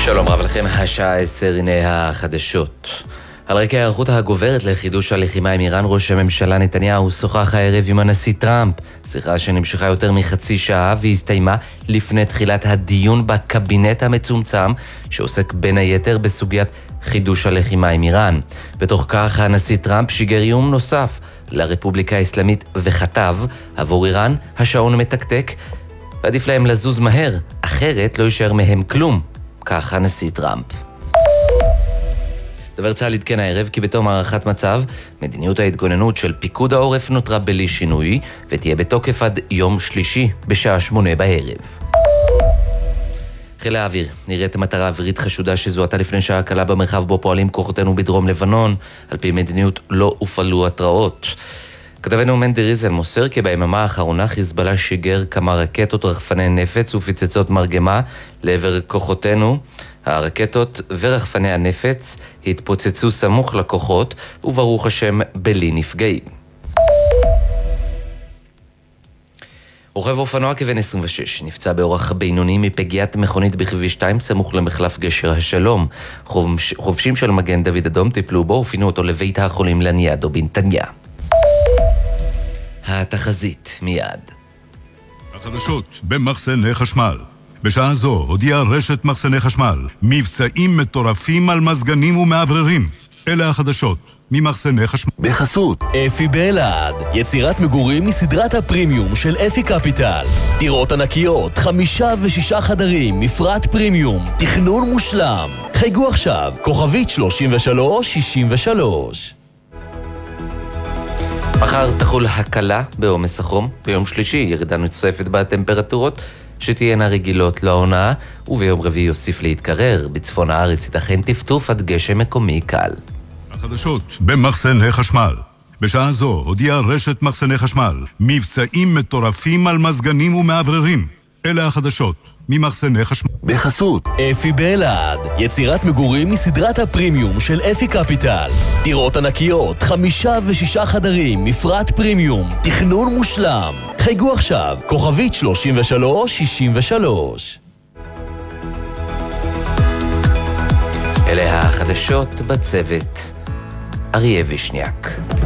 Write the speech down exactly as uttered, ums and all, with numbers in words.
שלום רב לכם, השעה עשר, הנה החדשות. על רקע ההיערכות הגוברת לחידוש הלחימה עם איראן, ראש הממשלה נתניהו שוחח הערב עם הנשיא טראמפ. שיחה שנמשכה יותר מחצי שעה והסתיימה לפני תחילת הדיון בקבינט המצומצם, שעוסק בין היתר בסוגיית חידוש הלחימה עם איראן. בתוך כך הנשיא טראמפ שיגר איום נוסף לרפובליקה האסלאמית וכתב, עבור איראן השעון מתקתק, ועדיף להם לזוז מהר, אחרת לא יישאר מהם כלום. כך הנשיא טראמפ. דובר צה"ל עדכן הערב כי בתום הערכת מצב, מדיניות ההתגוננות של פיקוד העורף נותרה בלי שינוי, ותהיה בתוקף עד יום שלישי בשעה שמונה בערב. חיל האוויר נראית מטרה אווירית חשודה שזוהתה לפני שעה קלה במרחב בו פועלים כוחותינו בדרום לבנון. על פי מדיניות לא הופעלו התראות. כתבנו מנדי ריזל מוסר כי ביממה האחרונה חיזבאללה שיגר כמה רקטות, רחפני נפץ ופצצות מרגמה לעבר כוחותינו. הרקטות ורחפני הנפץ התפוצצו סמוך לכוחות, וברוך השם בלי נפגעים. רוכב אופנוע כבן עשרים ושש נפצע באורח בינוני מפגיעת מכונית בכביש שתיים סמוך למחלף גשר השלום. חובשים של מגן דוד אדום טיפלו בו ופינו אותו לבית החולים לניאדו בנתניה. התחזית מיד. החדשות במחסני חשמל. בשעה זו הודיעה רשת מחסני חשמל מבצעים מטורפים על מזגנים ומעבררים. אלה החדשות ממחסני חשמל. בחסות אפי באלעד, יצירת מגורים מסדרת הפרימיום של אפי קפיטל. דירות ענקיות, חמישה ושישה חדרים, מפרט פרימיום, תכנון מושלם. חייגו עכשיו, כוכבית שלושים ושלוש שישים ושלוש. מחר תחול הקלה בעומס החום, ביום שלישי ירידה נוספת בטמפרטורות שתהיינה רגילות לעונה, וביום רביעי יוסיף להתקרר. בצפון הארץ ייתכן טפטוף עד גשם מקומי קל. החדשות במחסני חשמל. בשעה זו הודיעה רשת מחסני חשמל מבצעים מטורפים על מזגנים ומעבררים. אלה החדשות ממחסני חשמל. בחסות אפי באלעד, יצירת מגורים מסדרת הפרימיום של אפי קפיטל. דירות ענקיות, חמישה ושישה חדרים, מפרט פרימיום, תכנון מושלם. חייגו עכשיו, כוכבית שלושים ושלוש שישים ושלוש. אלה החדשות בצוות. אריה וישניאק.